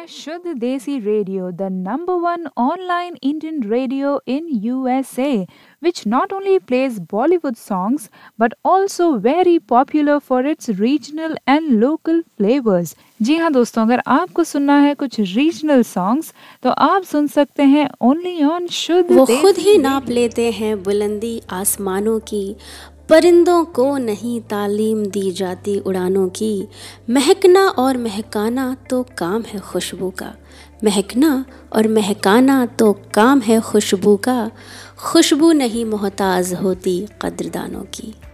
Shuddh Desi Radio, the number one online Indian radio in USA, which not only plays Bollywood songs but also very popular for its regional and local flavors. जी हाँ दोस्तों, अगर आपको सुनना है कुछ regional songs तो आप सुन सकते हैं ओनली ऑन शुद्ध वो देसी खुद ही नाप लेते हैं बुलंदी आसमानों की, परिंदों को नहीं तालीम दी जाती उड़ानों की। महकना और महकाना तो काम है खुशबू का, महकना और महकाना तो काम है खुशबू का। खुशबू नहीं मोहताज होती कद्रदानों की।